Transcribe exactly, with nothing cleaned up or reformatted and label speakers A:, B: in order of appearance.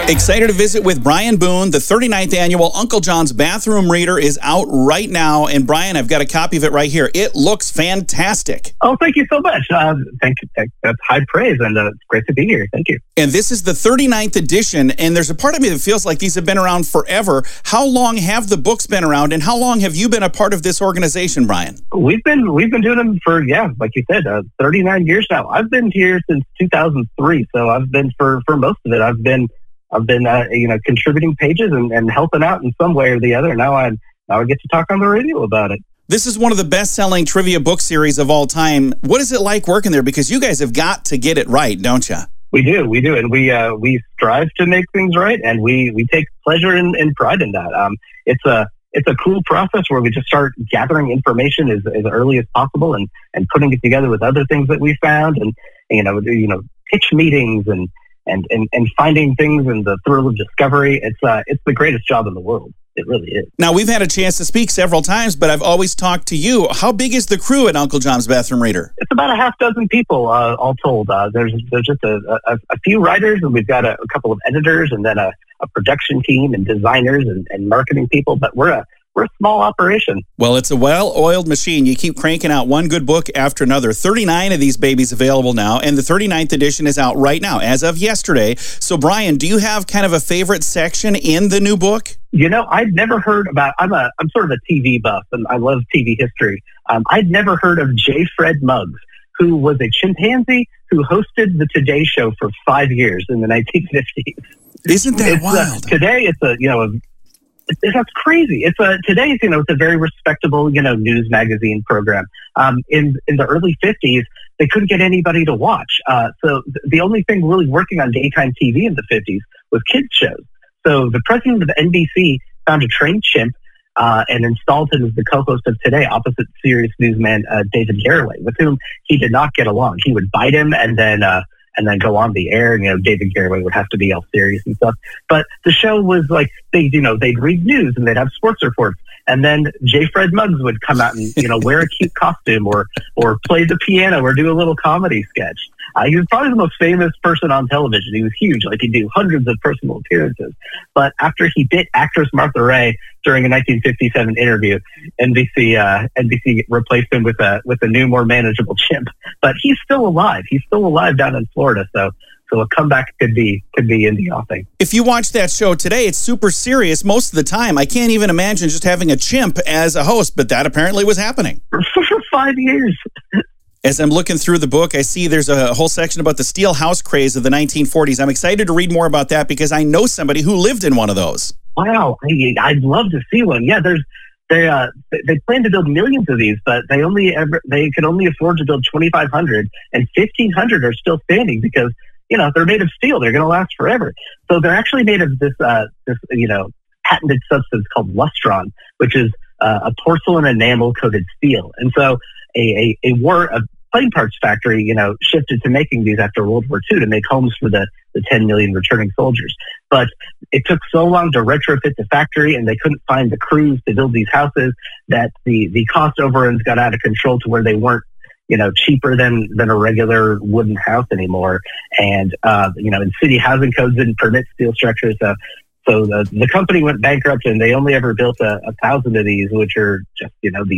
A: Excited to visit with Brian Boone. The thirty-ninth annual Uncle John's Bathroom Reader is out right now. And Brian, I've got a copy of it right here. It looks fantastic.
B: Oh, thank you so much. Uh, thank you. That's high praise, and uh, it's great to be here. Thank you.
A: And this is the thirty-ninth edition, and there's a part of me that feels like these have been around forever. How long have the books been around, and how long have you been a part of this organization, Brian?
B: We've been we've been doing them for, yeah, like you said, uh, thirty-nine years now. I've been here since two thousand three, so I've been for, for most of it. I've been I've been, uh, you know, contributing pages and, and helping out in some way or the other. Now I now I get to talk on the radio about it.
A: This is one of the best-selling trivia book series of all time. What is it like working there? Because you guys have got to get it right, don't you?
B: We do, we do, and we uh, we strive to make things right, and we, we take pleasure and, and pride in that. Um, it's a it's a cool process where we just start gathering information as, as early as possible and, and putting it together with other things that we found, and you know you know pitch meetings and. And, and and finding things and the thrill of discovery. It's uh, it's the greatest job in the world. It really is.
A: Now, we've had a chance to speak several times, but I've always talked to you. How big is the crew at Uncle John's Bathroom Reader?
B: It's about a half dozen people, uh, all told. Uh, there's there's just a, a, a few writers, and we've got a, a couple of editors, and then a, a production team and designers and, and marketing people. But we're a We're a small operation.
A: Well, it's a well-oiled machine. You keep cranking out one good book after another. thirty-nine of these babies available now, and the thirty-ninth edition is out right now, as of yesterday. So, Brian, do you have kind of a favorite section in the new book?
B: You know, I'd never heard about, I'm a, I'm sort of a T V buff, and I love T V history. Um, I'd never heard of J. Fred Muggs, who was a chimpanzee who hosted the Today Show for five years in the nineteen fifties.
A: Isn't that
B: it's
A: wild?
B: A, today, it's a, you know, a, It, that's crazy. It's a today's, you know, it's a very respectable, you know, news magazine program. Um, in in the early fifties, they couldn't get anybody to watch. Uh, so th- the only thing really working on daytime T V in the fifties was kids shows. So the president of N B C found a trained chimp uh, and installed him as the co-host of Today, opposite serious newsman uh, David Garroway, with whom he did not get along. He would bite him and then. Uh, and then go on the air, and, you know, David Garroway would have to be all serious and stuff. But the show was like, they, you know, they'd read news and they'd have sports reports. And then J. Fred Muggs would come out and, you know, wear a cute costume or, or play the piano or do a little comedy sketch. Uh, he was probably the most famous person on television. He was huge. Like, he'd do hundreds of personal appearances. But after he bit actress Martha Raye during a nineteen fifty-seven interview, N B C uh, N B C replaced him with a with a new, more manageable chimp. But he's still alive. He's still alive down in Florida. So so a comeback could be could be in the offing.
A: If you watch that show today, it's super serious most of the time. I can't even imagine just having a chimp as a host, but that apparently was happening.
B: For, for five years.
A: As I'm looking through the book, I see there's a whole section about the steel house craze of the nineteen forties. I'm excited to read more about that because I know somebody who lived in one of those.
B: Wow, I, I'd love to see one. Yeah, there's they uh they plan to build millions of these, but they only ever they can only afford to build twenty-five hundred, and fifteen hundred are still standing because, you know, they're made of steel. They're going to last forever. So they're actually made of this uh this you know patented substance called lustron, which is uh, a porcelain enamel coated steel, and so. A, a, a war a plane parts factory, you know, shifted to making these after World War Two to make homes for the, the ten million returning soldiers. But it took so long to retrofit the factory, and they couldn't find the crews to build these houses, that the, the cost overruns got out of control to where they weren't, you know, cheaper than, than a regular wooden house anymore. And, uh, you know, and city housing codes didn't permit steel structures. So, so the, the company went bankrupt, and they only ever built a, a thousand of these, which are just, you know, the